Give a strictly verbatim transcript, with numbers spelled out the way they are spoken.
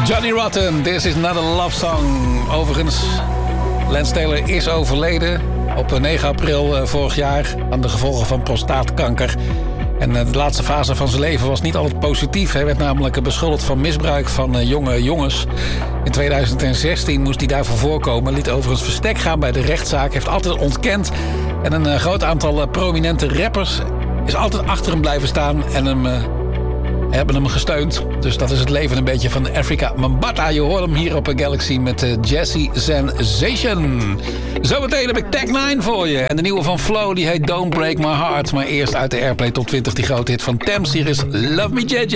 Johnny Rotten, This is not a love song. Overigens, Lance Taylor is overleden op negen april vorig jaar aan de gevolgen van prostaatkanker. En de laatste fase van zijn leven was niet altijd positief. Hij werd namelijk beschuldigd van misbruik van jonge jongens. In tweeduizend zestien moest hij daarvoor voorkomen. Liet overigens verstek gaan bij de rechtszaak. Heeft altijd ontkend. En een groot aantal prominente rappers is altijd achter hem blijven staan en hem... Uh, hebben hem gesteund. Dus dat is het leven een beetje van Afrika Bambaataa. Je hoort hem hier op Galaxy met uh, Jazzy Sensation. Zometeen heb ik Tech nine voor je. En de nieuwe van Flow, die heet Don't Break My Heart. Maar eerst uit de Airplay Top twintig, die grote hit van Thames. Hier is Love Me J J.